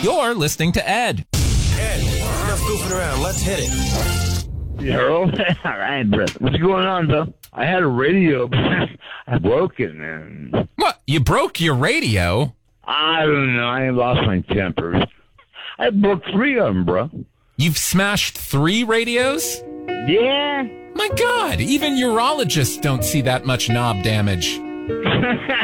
You're listening to Ed. Ed, enough goofing around. Let's hit it. All right, bro. What's going on, bro? I had a radio, but I broke it, man. What? You broke your radio? I don't know. I lost my temper. I broke 3 of them, bro. You've smashed 3 radios? Yeah. My God, even urologists don't see that much knob damage.